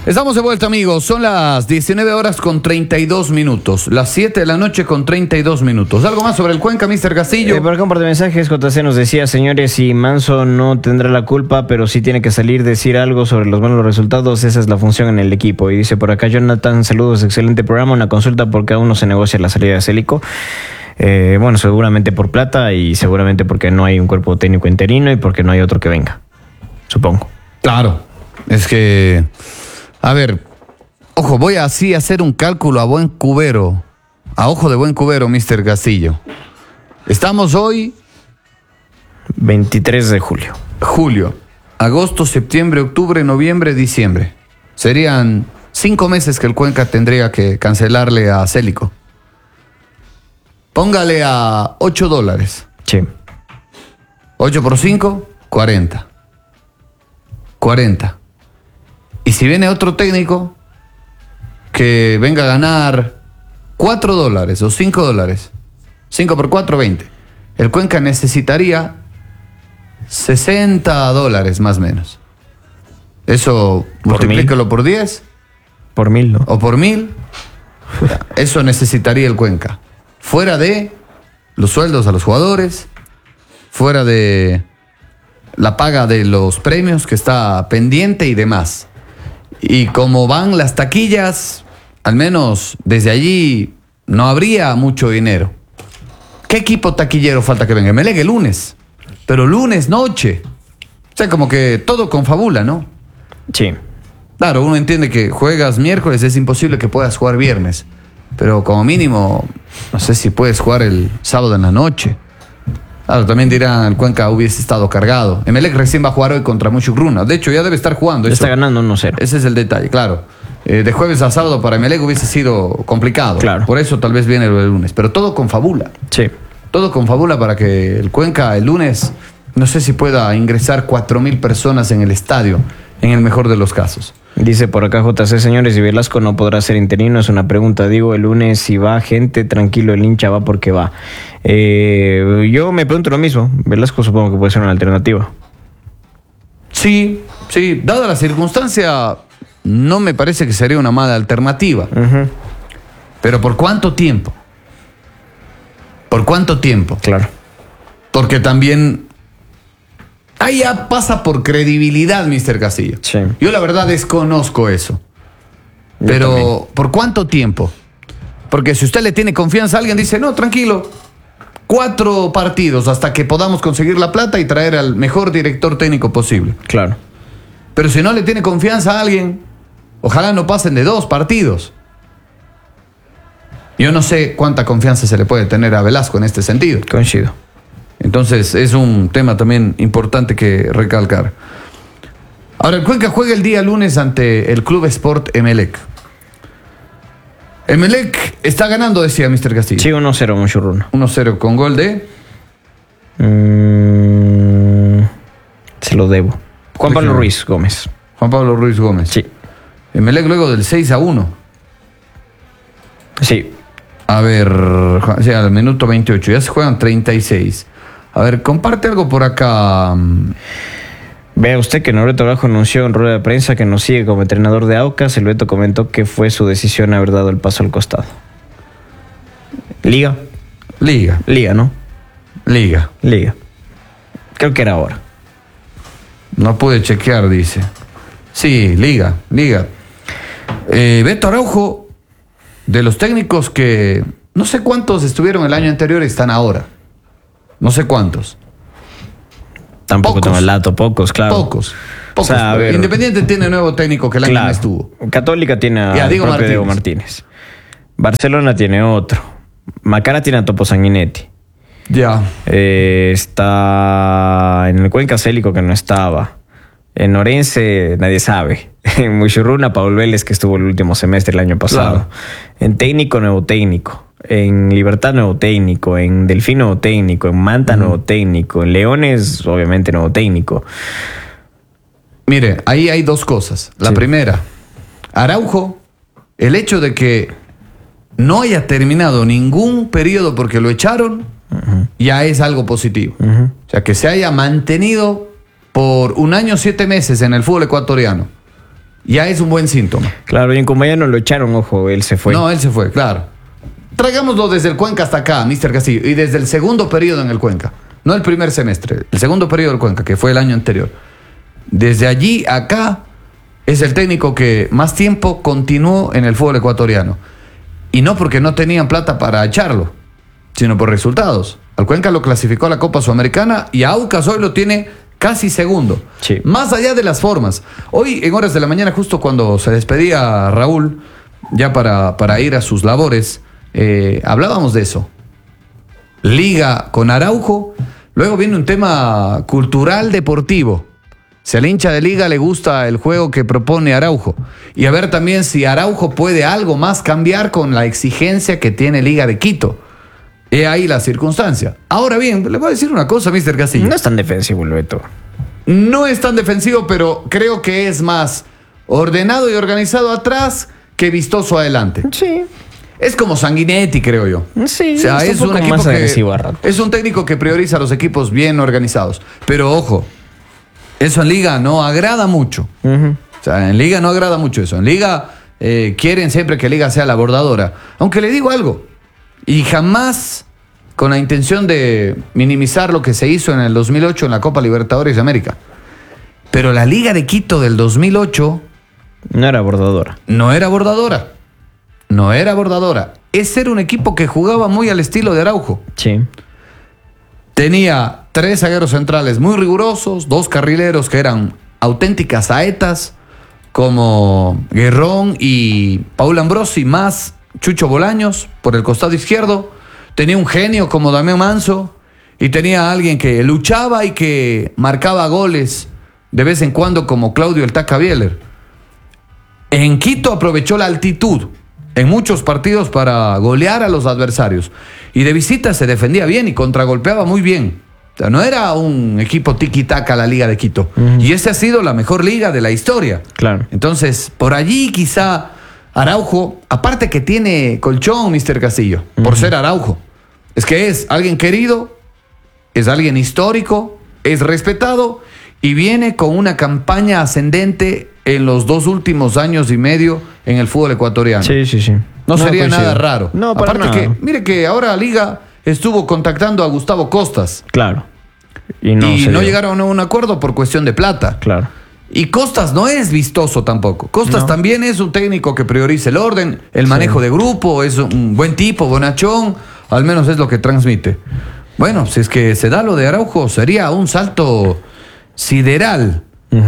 Estamos de vuelta, amigos. Son las 19 horas con 32 minutos. Las 7 de la noche con 32 minutos. ¿Algo más sobre el Cuenca, Mr. Castillo? Por acá un par de mensajes. JC nos decía, señores, si Manso no tendrá la culpa, pero sí tiene que salir decir algo sobre los malos resultados. Esa es la función en el equipo. Y dice por acá Jonathan, saludos, excelente programa. Una consulta porque aún no se negocia la salida de Célico. Bueno, seguramente por plata y seguramente porque no hay un cuerpo técnico interino y porque no hay otro que venga. Supongo. Claro. Es que... A ver, ojo, voy así a hacer un cálculo a buen cubero, a ojo de buen cubero, Mr. Castillo. Estamos hoy... 23 de julio. Julio, agosto, septiembre, octubre, noviembre, diciembre. Serían 5 meses que el Cuenca tendría que cancelarle a Célico. Póngale a $8. Sí. 8 por 5, 40. 40. Y si viene otro técnico que venga a ganar $4 o $5, 5 por 4, 20. El Cuenca necesitaría $60 más o menos. Eso multiplícalo por 10. Por 1000, ¿no? O por 1000. Eso necesitaría el Cuenca. Fuera de los sueldos a los jugadores, fuera de la paga de los premios que está pendiente y demás. Y como van las taquillas, al menos desde allí no habría mucho dinero. ¿Qué equipo taquillero falta que venga? Emelec el lunes, pero lunes noche. O sea, como que todo confabula, ¿no? Sí. Claro, uno entiende que juegas miércoles, es imposible que puedas jugar viernes. Pero como mínimo, no sé si puedes jugar el sábado en la noche. Claro, también dirán, el Cuenca hubiese estado cargado. Emelec recién va a jugar hoy contra Mushugruna. De hecho, ya debe estar jugando. Está ganando 1-0. Ese es el detalle, claro. De jueves a sábado para Emelec hubiese sido complicado. Claro. Por eso tal vez viene el lunes. Pero todo confabula. Sí. Todo confabula para que el Cuenca el lunes, no sé si pueda ingresar 4,000 personas en el estadio, en el mejor de los casos. Dice por acá JC, señores, y Velasco no podrá ser interino, es una pregunta. Digo, el lunes si va gente, tranquilo, el hincha va porque va. Yo me pregunto lo mismo. Velasco supongo que puede ser una alternativa. Sí, dada la circunstancia, no me parece que sería una mala alternativa. Uh-huh. Pero ¿por cuánto tiempo? ¿Por cuánto tiempo? Claro. Porque también... ahí ya pasa por credibilidad, Mr. Castillo. Sí. Yo la verdad desconozco eso. Pero, ¿por cuánto tiempo? Porque si usted le tiene confianza a alguien, dice, no, tranquilo, 4 partidos hasta que podamos conseguir la plata y traer al mejor director técnico posible. Claro. Pero si no le tiene confianza a alguien, ojalá no pasen de 2 partidos. Yo no sé cuánta confianza se le puede tener a Velasco en este sentido. Coincido. Entonces es un tema también importante que recalcar. Ahora, el Cuenca juega el día lunes ante el Club Sport Emelec. Emelec está ganando, decía Mr. Castillo. Sí, 1-0 Mushugruna. 1-0 con gol de... se lo debo. Juan Pablo Ruiz Gómez. Juan Pablo Ruiz Gómez. Sí. Emelec luego del 6-1. Sí. A ver, sí, al minuto 28. Ya se juegan 36. A ver, comparte algo por acá. Vea usted que Norberto Bajo anunció en rueda de prensa que nos sigue como entrenador de Aucas. El Beto comentó que fue su decisión haber dado el paso al costado. ¿Liga? Liga. Liga, ¿no? Liga. Liga. Creo que era ahora. No pude chequear, dice. Sí, Liga. Beto Araujo, de los técnicos que no sé cuántos estuvieron el año anterior, están ahora. No sé cuántos. Tampoco pocos. tengo el dato, pocos, claro. Pocos. O sea, a ver, Independiente tiene nuevo técnico que el año no estuvo. Católica tiene a Diego Martínez. Diego Martínez. Barcelona tiene otro. Macara tiene a Topo Sanguinetti. Ya. Está en el Cuenca Célico, que no estaba. En Orense nadie sabe. En Mushugruna, Paul Vélez, que estuvo el último semestre el año pasado. Claro. En Técnico, nuevo técnico. En Libertad, nuevo técnico. En Delfín, nuevo técnico. En Manta, nuevo técnico. En Leones, obviamente, nuevo técnico. Mire, ahí hay 2 cosas. La primera, Araujo, el hecho de que no haya terminado ningún periodo porque lo echaron, ya es algo positivo. O sea, que se haya mantenido por 1 año 7 meses en el fútbol ecuatoriano ya es un buen síntoma. Claro, y en Cumbaya no lo echaron, ojo, él se fue. No, él se fue, claro. Traigámoslo desde el Cuenca hasta acá, Mr. Castillo, y desde el segundo periodo en el Cuenca. No el primer semestre, el segundo periodo del Cuenca, que fue el año anterior. Desde allí acá es el técnico que más tiempo continuó en el fútbol ecuatoriano. Y no porque no tenían plata para echarlo, sino por resultados. Al Cuenca lo clasificó a la Copa Sudamericana y a Aucas hoy lo tiene casi segundo. Sí. Más allá de las formas. Hoy en horas de la mañana, justo cuando se despedía Raúl, ya para ir a sus labores, hablábamos de eso. Liga con Araujo, luego viene un tema cultural deportivo. Si al hincha de Liga le gusta el juego que propone Araujo. Y a ver también si Araujo puede algo más cambiar con la exigencia que tiene Liga de Quito. He ahí la circunstancia. Ahora bien, le voy a decir una cosa, Mr. Castillo. No es tan defensivo el Beto. No es tan defensivo, pero creo que es más ordenado y organizado atrás que vistoso adelante. Sí. Es como Sanguinetti, creo yo. Sí, o sea, es un equipo más agresivo a ratos. es un técnico que prioriza a los equipos bien organizados. Pero ojo, eso en Liga no agrada mucho. O sea, en Liga no agrada mucho eso. En Liga quieren siempre que Liga sea la bordadora. Aunque le digo algo, y jamás con la intención de minimizar lo que se hizo en el 2008 en la Copa Libertadores de América. Pero la Liga de Quito del 2008 no era bordadora. No era bordadora. No era bordadora. Ese era un equipo que jugaba muy al estilo de Araujo. Sí. Tenía 3 zagueros centrales muy rigurosos, 2 carrileros que eran auténticas saetas, como Guerrón y Paul Ambrosi, más Chucho Bolaños por el costado izquierdo. Tenía un genio como Damián Manso y tenía a alguien que luchaba y que marcaba goles de vez en cuando como Claudio el Taca Bieler. En Quito aprovechó la altitud en muchos partidos para golear a los adversarios. Y de visita se defendía bien y contragolpeaba muy bien. O sea, no era un equipo tiki-taka la Liga de Quito. Y esa ha sido la mejor liga de la historia. Claro. Entonces, por allí quizá Araujo, aparte que tiene colchón, Mr. Castillo, por ser Araujo. Es que es alguien querido, es alguien histórico, es respetado y viene con una campaña ascendente en los 2 últimos años y medio en el fútbol ecuatoriano. Sí. No sería coincido. nada raro. No, para aparte nada. que, mire que ahora la Liga estuvo contactando a Gustavo Costas. Claro. Y no llegaron a un acuerdo por cuestión de plata. Claro. Y Costas no es vistoso tampoco. Costas también es un técnico que prioriza el orden, el manejo de grupo, es un buen tipo, bonachón, al menos es lo que transmite. Bueno, si es que se da lo de Araujo, sería un salto sideral.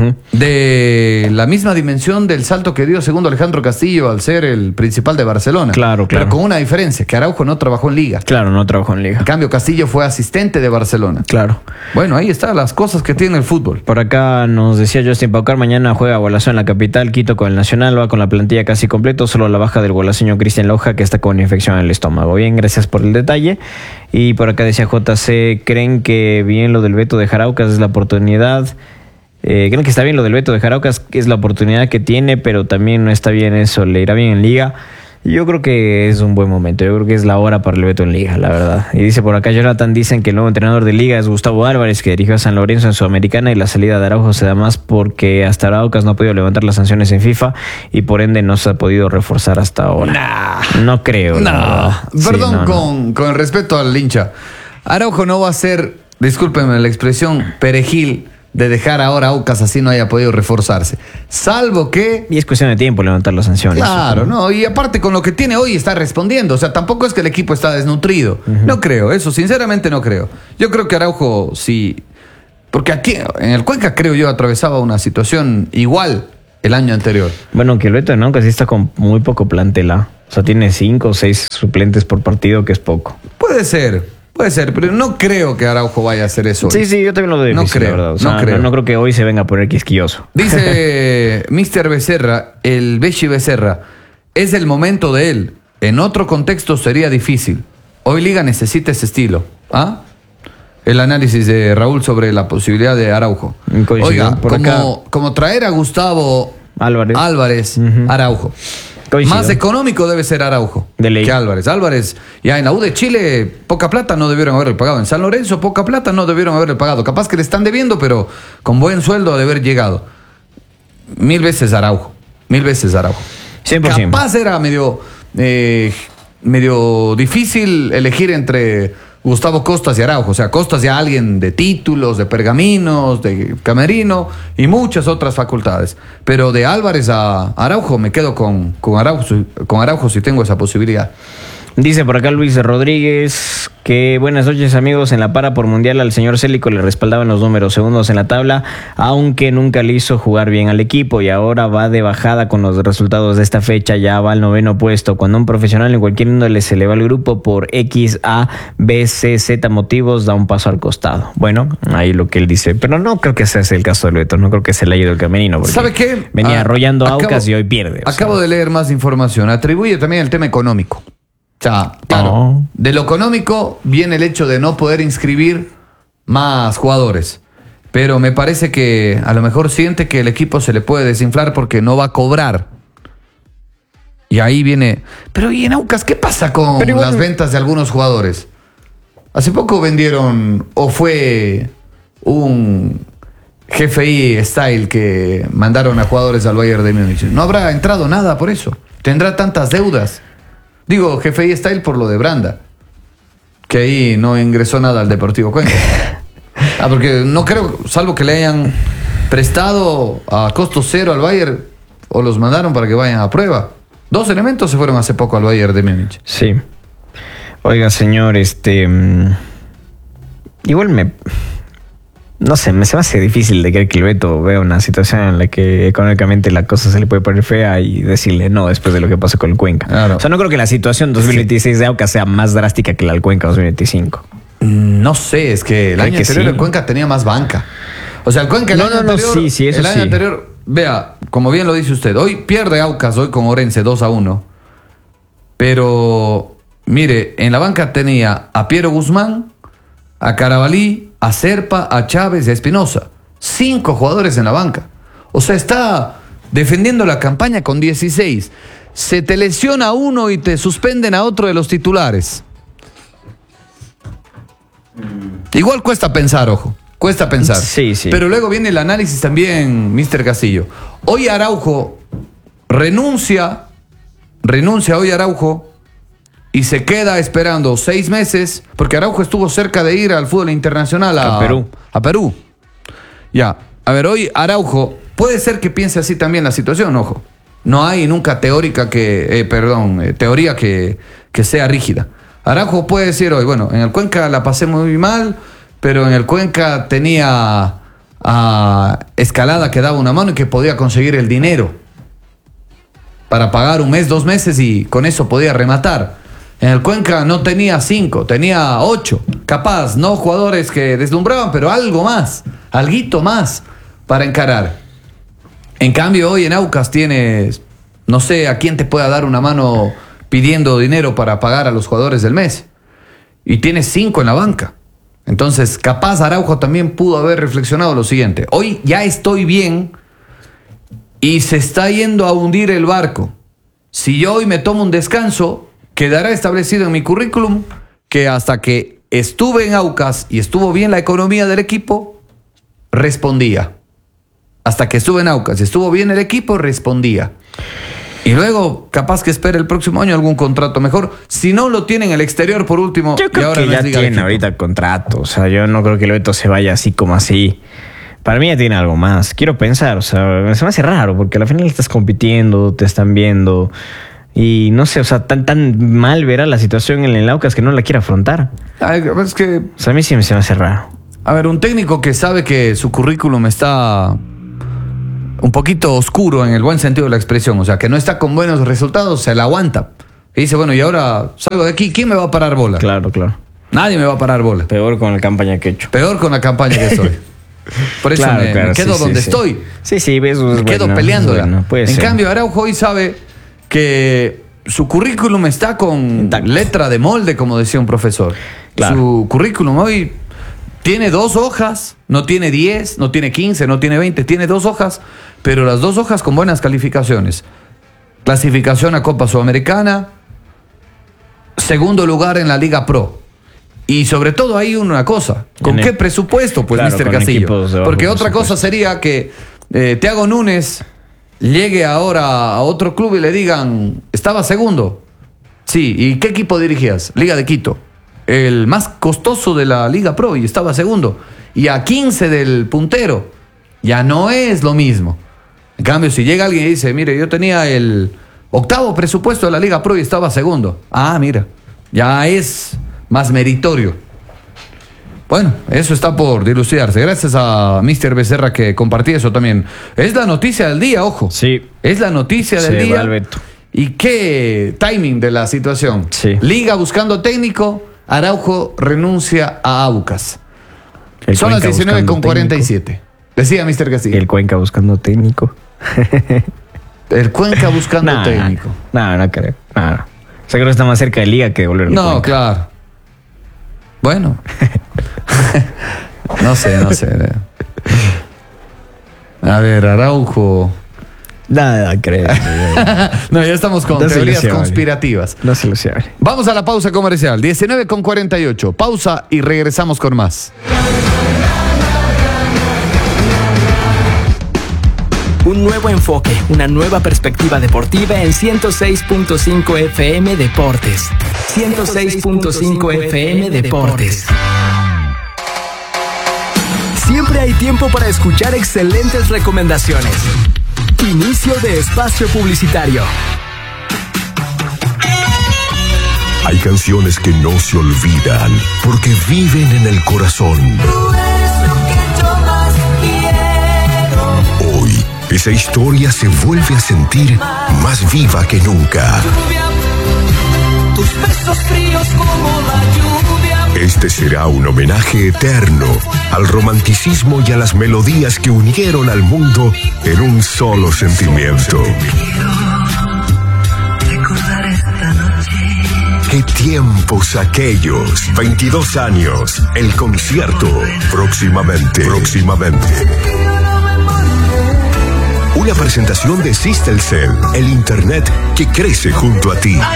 De la misma dimensión del salto que dio segundo Alejandro Castillo al ser el principal de Barcelona. Claro. Pero con una diferencia, que Araujo no trabajó en Liga. Claro, no trabajó en Liga. En cambio, Castillo fue asistente de Barcelona. Claro. Bueno, ahí están las cosas que tiene el fútbol. Por acá nos decía Justin Paucar, mañana juega Gualazón en la capital, Quito con el Nacional, va con la plantilla casi completo, solo la baja del gualaceño Cristian Loja, que está con infección en el estómago. Bien, gracias por el detalle. Y por acá decía JC, ¿creen que bien lo del Beto de Jaraucas es la oportunidad? ¿Creen que está bien lo del Beto de Jaraucas? Que es la oportunidad que tiene, pero también no está bien eso, le irá bien en Liga. Yo creo que es un buen momento, yo creo que es la hora para el Beto en Liga, la verdad. Y dice por acá Jonathan, dicen que el nuevo entrenador de Liga es Gustavo Álvarez, que dirigió a San Lorenzo en Sudamericana, y la salida de Araujo se da más porque hasta Araucas no ha podido levantar las sanciones en FIFA y por ende no se ha podido reforzar hasta ahora. No creo. No. Perdón, Sí, con el respeto al hincha. Araujo no va a ser, discúlpenme la expresión, perejil de dejar ahora a Aucas así no haya podido reforzarse. Salvo que... Y es cuestión de tiempo levantar las sanciones. Claro, no, y aparte con lo que tiene hoy está respondiendo, o sea, tampoco es que el equipo está desnutrido. No creo, eso sinceramente no creo. Yo creo que Araujo sí, porque aquí en el Cuenca creo yo atravesaba una situación igual el año anterior. Bueno, que el Beto de Naucas sí está con muy poco plantel, ¿ah? O sea, tiene 5 o 6 suplentes por partido, que es poco. Puede ser, pero no creo que Araujo vaya a hacer eso. Sí, yo también lo veo No difícil, creo, la verdad. O sea, no creo. No creo que hoy se venga a poner quisquilloso. Dice Mr. Becerra, el Bechi Becerra, es el momento de él. En otro contexto sería difícil. Hoy Liga necesita ese estilo. ¿Ah? El análisis de Raúl sobre la posibilidad de Araujo. Coincido. Oiga, Por acá, como traer a Gustavo Álvarez. Araujo. Coincido. Más económico debe ser Araujo De ley. que Álvarez. Álvarez, ya en la U de Chile, poca plata no debieron haberle pagado. En San Lorenzo, poca plata no debieron haberle pagado. Capaz que le están debiendo, pero con buen sueldo de haber llegado. 1000 veces Araujo. 1000 veces Araujo. 100%. Capaz era medio difícil elegir entre Gustavo Costas y Araujo. O sea, Costas ya alguien de títulos, de pergaminos, de camerino y muchas otras facultades. Pero de Álvarez a Araujo me quedo con Araujo si tengo esa posibilidad. Dice por acá Luis Rodríguez que buenas noches amigos, en la para por mundial al señor Célico le respaldaban los números segundos en la tabla, aunque nunca le hizo jugar bien al equipo y ahora va de bajada con los resultados de esta fecha, ya va al 9º puesto. Cuando un profesional en cualquier índole se le va al grupo por X, A, B, C, Z motivos, da un paso al costado. Bueno, ahí lo que él dice, pero no creo que ese sea el caso de Beto, no creo que se le haya ido el camerino. ¿Sabe qué? Venía arrollando a Aucas y hoy pierde. Acabo de leer más información, atribuye también el tema económico. O sea, claro, de lo económico viene el hecho de no poder inscribir más jugadores. Pero me parece que a lo mejor siente que el equipo se le puede desinflar porque no va a cobrar. Y ahí viene... Pero ¿y en Aucas qué pasa con las ventas de algunos jugadores? Hace poco vendieron, o fue un GFI Style que mandaron a jugadores al Bayern de Múnich. No habrá entrado nada por eso. Tendrá tantas deudas. Digo, GFI Style por lo de Branda, que ahí no ingresó nada al Deportivo Cuenca. Porque no creo, salvo que le hayan prestado a costo cero al Bayern o los mandaron para que vayan a prueba. 2 elementos se fueron hace poco al Bayern de Múnich. Sí. Oiga, señor, igual no sé, se me hace difícil de creer que el Beto vea una situación en la que económicamente la cosa se le puede poner fea y decirle no después de lo que pasó con el Cuenca. Claro. O sea, no creo que la situación 2026 de Aucas sea más drástica que la del Cuenca 2025. No sé, es que el año anterior el Cuenca tenía más banca. O sea, el Cuenca el año anterior... Sí, eso el año anterior, vea, como bien lo dice usted, hoy pierde Aucas, hoy con Orense 2-1. Pero, mire, en la banca tenía a Piero Guzmán, a Carabalí, a Serpa, a Chávez y a Espinosa. 5 jugadores en la banca. O sea, está defendiendo la campaña con 16. Se te lesiona uno y te suspenden a otro de los titulares. Igual cuesta pensar, ojo. Cuesta pensar. Sí. Pero luego viene el análisis también, Mr. Castillo. Hoy Araujo renuncia hoy Araujo y se queda esperando 6 meses, porque Araujo estuvo cerca de ir al fútbol internacional a Perú. Ya, a ver, hoy Araujo, puede ser que piense así también la situación, ojo. No hay nunca teoría que sea rígida. Araujo puede decir hoy, bueno, en el Cuenca la pasé muy mal, pero en el Cuenca tenía a Escalada que daba una mano y que podía conseguir el dinero para pagar 1 mes, 2 meses y con eso podía rematar. En el Cuenca no tenía 5, tenía 8. Capaz, no jugadores que deslumbraban, pero algo más, alguito más para encarar. En cambio, hoy en Aucas tienes, no sé a quién te pueda dar una mano pidiendo dinero para pagar a los jugadores del mes. Y tienes 5 en la banca. Entonces, capaz Araujo también pudo haber reflexionado lo siguiente. Hoy ya estoy bien y se está yendo a hundir el barco. Si yo hoy me tomo un descanso, quedará establecido en mi currículum que hasta que estuve en Aucas y estuvo bien la economía del equipo, respondía. Hasta que estuve en Aucas y estuvo bien el equipo, respondía. Y luego, capaz que espere el próximo año algún contrato mejor. Si no lo tiene en el exterior, por último. Yo creo que ya tiene ahorita el contrato. O sea, yo no creo que el Beto se vaya así como así. Para mí ya tiene algo más. Quiero pensar, o sea, se me hace raro porque al final estás compitiendo, te están viendo. Y no sé, o sea, tan mal verá la situación en el Aucas que no la quiere afrontar. Es que... O sea, a mí sí se me hace raro. A ver, un técnico que sabe que su currículum está un poquito oscuro en el buen sentido de la expresión, o sea, que no está con buenos resultados, se la aguanta. Y dice, bueno, y ahora salgo de aquí, ¿quién me va a parar bola? Claro. Nadie me va a parar bola. Peor con la campaña que he hecho. Peor con la campaña que estoy. Por eso me quedo donde estoy. Sí, ves. Me quedo peleándola. En cambio, Araujo hoy sabe que su currículum está con letra de molde, como decía un profesor. Claro. Su currículum hoy tiene 2 hojas, no tiene 10, no tiene 15, no tiene 20, tiene 2 hojas, pero las 2 hojas con buenas calificaciones. Clasificación a Copa Sudamericana, 2º lugar en la Liga Pro. Y sobre todo hay una cosa, ¿con qué presupuesto? Pues, claro, Mr. Castillo. Porque otra cosa sería que Thiago Núñez llegue ahora a otro club y le digan, estaba segundo. Sí, ¿y qué equipo dirigías? Liga de Quito. El más costoso de la Liga Pro y estaba segundo. Y a 15 del puntero. Ya no es lo mismo. En cambio, si llega alguien y dice, mire, yo tenía el 8º presupuesto de la Liga Pro y estaba segundo. Ah, mira, ya es más meritorio. Bueno, eso está por dilucidarse. Gracias a Mr. Becerra que compartía eso también. Es la noticia del día, ojo. Sí. Es la noticia del día. Y qué timing de la situación. Sí. Liga buscando técnico, Araujo renuncia a Aucas. Son las 19:47. Decía Mr. Castillo. El Cuenca buscando técnico. El Cuenca buscando técnico. No creo. No. O sea, creo que está más cerca de Liga que de volver. No, claro. Bueno. No sé. A ver, Araujo. Nada, creo. No, ya estamos con teorías conspirativas. No se lo sabe. Vamos a la pausa comercial. 19:48. Pausa y regresamos con más. Un nuevo enfoque, una nueva perspectiva deportiva en 106.5 FM Deportes. 106.5 FM Deportes. Siempre hay tiempo para escuchar excelentes recomendaciones. Inicio de espacio publicitario. Hay canciones que no se olvidan porque viven en el corazón. Hoy, esa historia se vuelve a sentir más viva que nunca. Tus besos fríos como la lluvia. Este será un homenaje eterno al romanticismo y a las melodías que unieron al mundo en un solo sentimiento. ¡Qué tiempos aquellos! 22 años, el concierto. Próximamente. Una presentación de Systelcel, el internet que crece junto a ti.